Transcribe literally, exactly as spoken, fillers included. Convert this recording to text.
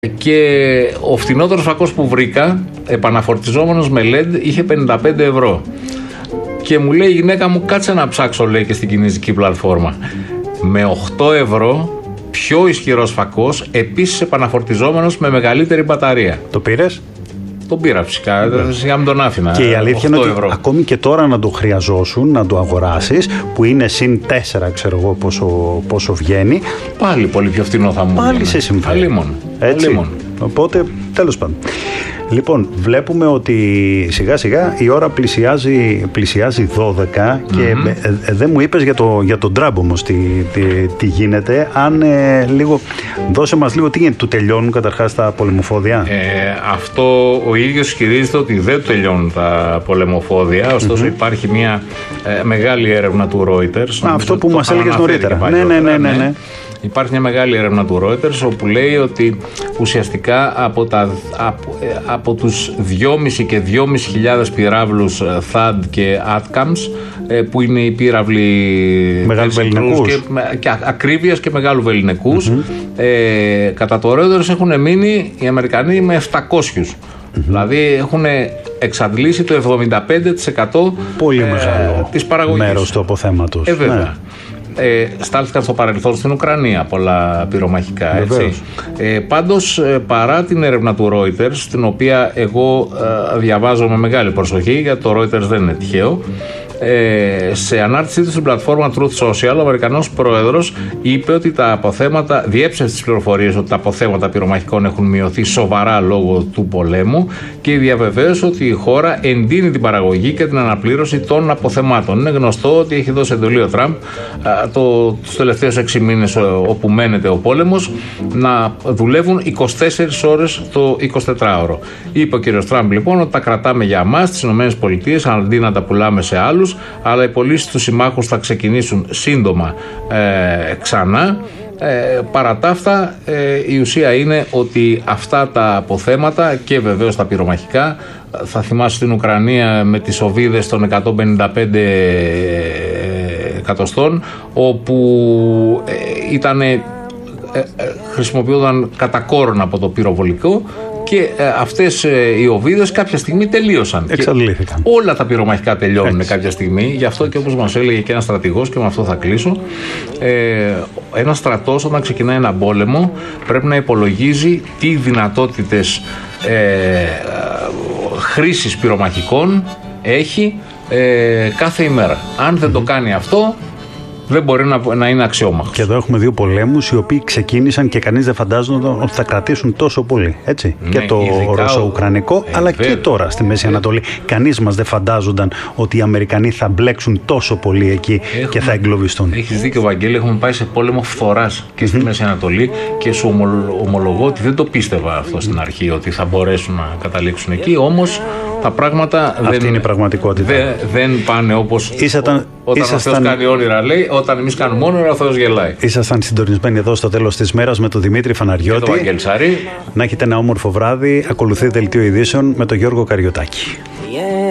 Και ο φθηνότερος φακός που βρήκα, επαναφορτιζόμενος με ελ ι ντι, είχε πενήντα πέντε ευρώ. Και μου λέει η γυναίκα μου, κάτσε να ψάξω, λέει, και στην κινέζικη πλατφόρμα. Με οκτώ ευρώ, πιο ισχυρός φακός, επίσης επαναφορτιζόμενος με μεγαλύτερη μπαταρία. Το πήρες? Τον πήρα φυσικά, σιγά μην τον άφηνα. Και η αλήθεια είναι ότι ευρώ. Ακόμη και τώρα να το χρειαζόσουν, να το αγοράσεις, που είναι συν τέσσερα, ξέρω εγώ πόσο, πόσο βγαίνει. Πάλι πολύ πιο φθηνό θα μου Πάλι βγαίνει. Σε συμφέρει. Αλίμον. Έτσι. Αλίμον. Οπότε, τέλος πάντων. Λοιπόν, βλέπουμε ότι σιγά σιγά η ώρα πλησιάζει, πλησιάζει δώδεκα mm-hmm. και ε, ε, δεν μου είπες για το, για τον Τραμπ όμως τι, τι, τι γίνεται. Αν ε, λίγο, δώσε μας λίγο τι γίνεται, του τελειώνουν καταρχάς τα πολεμοφόδια? Ε, αυτό ο ίδιος ισχυρίζεται ότι δεν τελειώνουν τα πολεμοφόδια, ωστόσο mm-hmm. υπάρχει μια ε, μεγάλη έρευνα του Reuters. Α, αυτό που μας έλεγες νωρίτερα. Ναι, ναι, ναι, ναι, ναι. Υπάρχει μια μεγάλη έρευνα του Reuters όπου λέει ότι ουσιαστικά από, τα, από, από τους δυόμισι και δυόμισι χιλιάδες πυράβλους θαντ και άτκαμς, που είναι οι πύραυλοι μεγάλου βεληνικούς και, και ακρίβειας και μεγάλου βεληνικούς, mm-hmm. ε, κατά το Reuters έχουν μείνει οι Αμερικανοί με επτακόσιους. Mm-hmm. Δηλαδή έχουν εξαντλήσει το εβδομήντα πέντε τοις εκατό πολύ μεγάλο της παραγωγής. Μέρος του αποθέματος. Ε, βέβαια. Ναι. Ε, στάλθηκαν στο παρελθόν στην Ουκρανία πολλά πυρομαχικά, έτσι. Ε, πάντως, ε, παρά την έρευνα του Reuters, την οποία εγώ ε, διαβάζω με μεγάλη προσοχή, γιατί το Reuters δεν είναι τυχαίο, ε, σε ανάρτησή του στην πλατφόρμα Truth Social, ο Αμερικανός πρόεδρος είπε ότι τα αποθέματα, διέψευσε τις πληροφορίες ότι τα αποθέματα πυρομαχικών έχουν μειωθεί σοβαρά λόγω του πολέμου και διαβεβαίωσε ότι η χώρα εντείνει την παραγωγή και την αναπλήρωση των αποθεμάτων. Είναι γνωστό ότι έχει δώσει εντολή ο Τραμπ το, τους τελευταίους έξι μήνες όπου μένεται ο πόλεμος να δουλεύουν είκοσι τέσσερις ώρες το εικοσιτετράωρο. Είπε ο κ. Τραμπ λοιπόν ότι τα κρατάμε για εμάς, τις ΗΠΑ, αντί να τα πουλάμε σε άλλους, αλλά οι πωλήσεις του συμμάχους θα ξεκινήσουν σύντομα ε, ξανά. Ε, παρά τα αυτά, ε, η ουσία είναι ότι αυτά τα αποθέματα και βεβαίως τα πυρομαχικά, θα θυμάσαι στην Ουκρανία με τις οβίδες των εκατόν πενήντα πέντε εκατοστών, όπου ε, ήταν, ε, ε, χρησιμοποιούνταν κατά κόρον από το πυροβολικό. Και ε, αυτές ε, οι οβίδες κάποια στιγμή τελείωσαν. Εξαντλήθηκαν. Όλα τα πυρομαχικά τελειώνουν Έτσι. κάποια στιγμή. Γι' αυτό και όπως μας έλεγε και ένας στρατηγός, και με αυτό θα κλείσω, ε, ένας στρατός όταν ξεκινάει ένα πόλεμο πρέπει να υπολογίζει τι δυνατότητες ε, χρήσης πυρομαχικών έχει ε, κάθε ημέρα. Αν δεν mm-hmm. το κάνει αυτό, δεν μπορεί να, να είναι αξιόμαχος. Και εδώ έχουμε δύο πολέμους οι οποίοι ξεκίνησαν και κανείς δεν φαντάζονταν ότι θα κρατήσουν τόσο πολύ. Έτσι. Ναι, και το Ρωσο-Ουκρανικό, ε, αλλά βέβαια. Και τώρα στη Μέση Ανατολή. Κανείς μας δεν φαντάζονταν ότι οι Αμερικανοί θα μπλέξουν τόσο πολύ εκεί έχουμε, και θα εγκλωβιστούν. Έχεις δίκιο, Βαγγέλη. Έχουμε πάει σε πόλεμο φθοράς και στη mm-hmm. Μέση Ανατολή και σου ομολογώ ότι δεν το πίστευα αυτό στην αρχή, ότι θα μπορέσουν να καταλήξουν εκεί. Όμως τα πράγματα αυτή δεν είναι η πραγματικότητα. Δεν, δεν πάνε όπως Ήσασταν, όταν ήσασταν... ο Θεός κάνει όνειρα, λέει, όταν εμείς κάνουμε όνειρα ο Θεός γελάει. Ήσασταν συντονισμένοι εδώ στο τέλος της μέρας με τον Δημήτρη Φαναριώτη. Και τον Βαγγέλη Σαρή. Να έχετε ένα όμορφο βράδυ. Ακολουθεί δελτίο ειδήσεων με τον Γιώργο Καριωτάκη. Yeah.